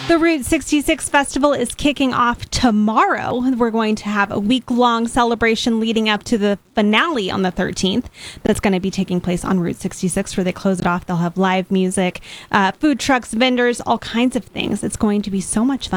The Route 66 Festival is kicking off tomorrow. We're going to have a week-long celebration leading up to the finale on the 13th. That's going to be taking place on Route 66, where they close it off. They'll have live music, food trucks, vendors, all kinds of things. It's going to be so much fun.